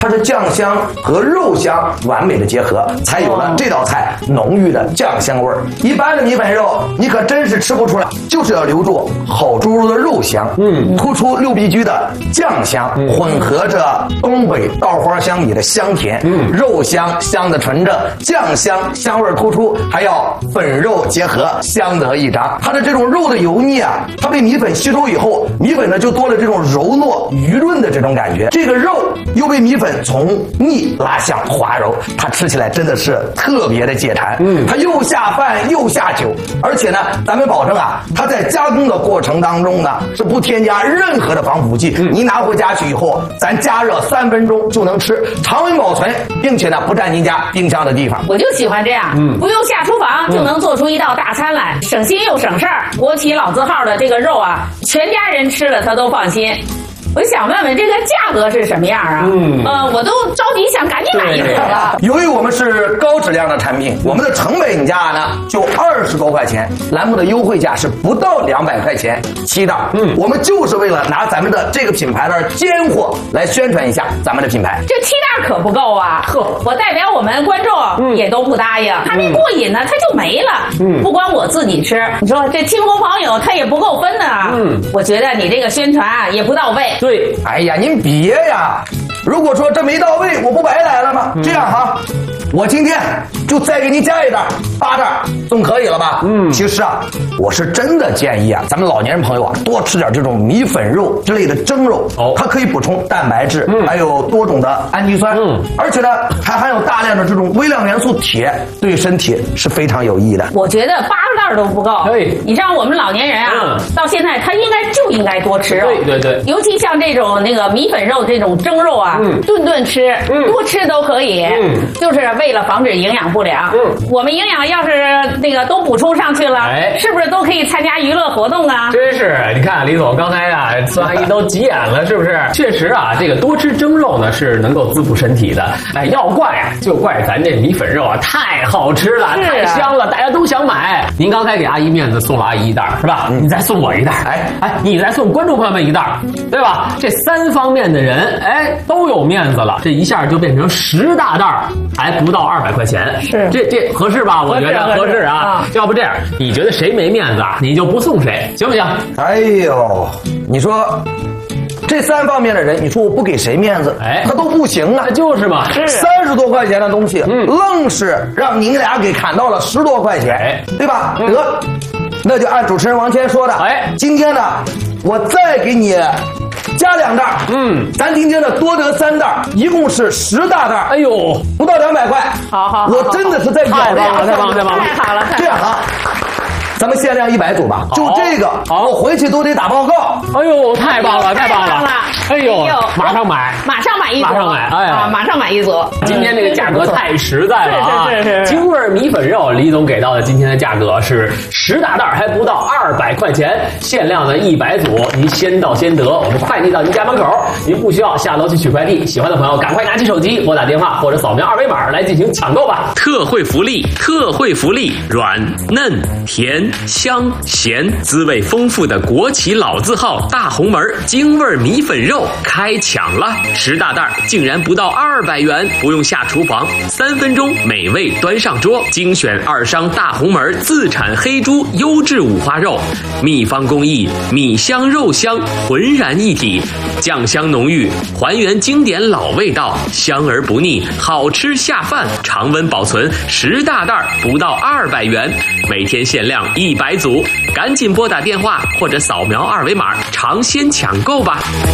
它是酱香和肉香完美的结合，才有了这道菜浓郁的酱香味儿。一般的米粉肉你可真是吃不出来，就是要留住好猪肉的肉香，突出六必居的酱香，混合着东北稻花香米的香甜，肉香香的纯正，酱香香味突出，还要粉肉结合，香得益彰。它的这种肉的油腻啊，它被米粉吸收以后，米粉呢就多了这种柔糯余润的这种感觉，这个肉又被米粉从腻拉向滑柔，它吃起来真的是特别的解馋，它又下饭又下酒，而且呢，咱们保证啊，它在加工的过程当中呢是不添加任何的防腐剂，你拿回家去以后，咱加热3分钟就能吃，常温保存，并且呢不占您家冰箱的地方。 我就喜欢这样，不用下厨房就能做出一道大餐来，省心又省事儿。国企老字号的这个肉啊，全家人吃了他都放心。我想问问这个价格是什么样啊？我都着急想赶紧买一盒了。 由于我们是高质量的产品，我们的成本价呢就20多块钱，栏目的优惠价是不到200块钱7袋。我们就是为了拿咱们的这个品牌的尖货来宣传一下咱们的品牌。 这7袋可不够啊！我代表我们观众也都不答应，还没过瘾呢，它就没了。不光我自己吃，你说这亲朋好友他也不够分的啊。我觉得你这个宣传啊也不到位。 对，哎呀，您别呀！如果说这没到位，我不白来了吗？这样哈，我今天就再给您加一袋，8袋，总可以了吧？其实啊，我是真的建议啊，咱们老年人朋友啊，多吃点这种米粉肉之类的蒸肉，它可以补充蛋白质，还有多种的氨基酸，而且呢，还含有大量的这种微量元素铁，对身体是非常有益的。 我觉得8袋都不够。对，你像我们老年人啊，到现在他应该多吃肉。对，尤其像这种那个米粉肉这种蒸肉啊，顿顿吃，多吃都可以，就是为了防止营养不良。我们营养要是那个都补充上去了，是不是都可以参加娱乐活动啊？ 真是，你看李总刚才啊，孙阿姨都急眼了，是不是？确实啊，这个多吃蒸肉呢是能够滋补身体的。哎，要怪啊，就怪咱这米粉肉啊太好吃了，太香了，大家都想买。您刚才给阿姨面子送了阿姨一袋是吧？你再送我一袋，你再送观众朋友们一袋，对吧？这3方面的人，都有面子了，这一下就变成10大袋，还不到200块钱，是这合适吧？我觉得合适啊。要不这样，你觉得谁没面子啊，你就不送谁，行不行？ 哎呦，你说这3方面的人，你说我不给谁面子，他都不行啊。 就是嘛 ，30多块钱的东西，愣是让您俩给砍到了10多块钱，对吧？得，那就按主持人王谦说的，今天呢，我再给你加2袋，咱今天呢多得3袋，一共是10大袋。 哎呦， 不到200块。好，我真的是在咬着牙。 太好了， 这样啊。咱们限量100组吧，就这个，我回去都得打报告。 哎呦，太棒了！哎呦，马上买一组， 马上买一组。 今天这个价格太实在了啊！ 是。 京味米粉肉，李总给到的今天的价格是10大袋，还不到200块钱，限量的100组，您先到先得，我们快递到您家门口，您不需要下楼去取快递。喜欢的朋友赶快拿起手机拨打电话或者扫描2维码来进行抢购吧。 特惠福利，软嫩甜香咸，滋味丰富的国企老字号大红门京味米粉肉开抢了，10大袋竟然不到200元，不用下厨房，3分钟美味端上桌。精选2商大红门自产黑猪优质五花肉，秘方工艺，米香肉香浑然一体，酱香浓郁，还原经典老味道，香而不腻，好吃下饭，常温保存，10大袋不到200元，每天限量100组，赶紧拨打电话或者扫描2维码尝鲜抢购吧。